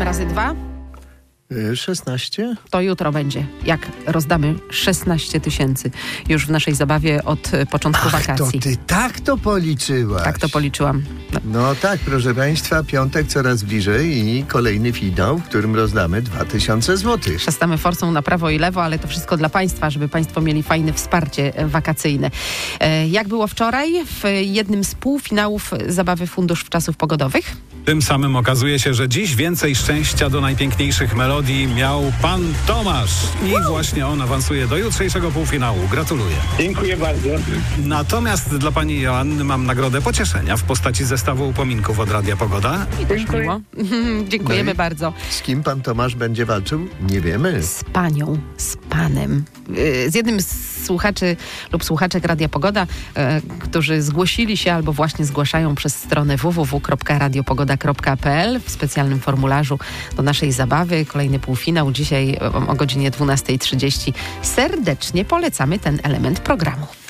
razy 2? 16? To jutro będzie, jak rozdamy 16 000 już w naszej zabawie od początku wakacji. To ty tak to policzyłaś. Tak to policzyłam. No tak, proszę Państwa, piątek coraz bliżej i kolejny finał, w którym rozdamy 2000 zł. Szastamy forsą na prawo i lewo, ale to wszystko dla Państwa, żeby Państwo mieli fajne wsparcie wakacyjne. Jak było wczoraj w jednym z półfinałów zabawy Fundusz Czasów Pogodowych? Tym samym okazuje się, że dziś więcej szczęścia do najpiękniejszych melodii miał pan Tomasz. I właśnie on awansuje do jutrzejszego półfinału. Gratuluję. Dziękuję bardzo. Natomiast dla pani Joanny mam nagrodę pocieszenia w postaci zestawu upominków od Radia Pogoda. I też miło. Dziękujemy No i bardzo. Z kim pan Tomasz będzie walczył? Nie wiemy. Z panią, z panem. Z jednym z słuchaczy lub słuchaczek Radia Pogoda, którzy zgłosili się albo właśnie zgłaszają przez stronę www.radiopogoda.pl w specjalnym formularzu do naszej zabawy. Kolejny półfinał dzisiaj o godzinie 12:30. Serdecznie polecamy ten element programu.